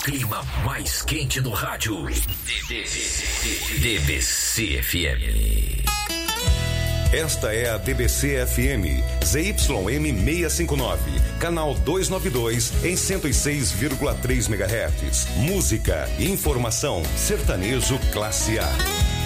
clima mais quente do rádio. DBC FM. Esta é a DBC FM, ZYM 659, canal 292 em 106,3 MHz. Música e informação, sertanejo classe A.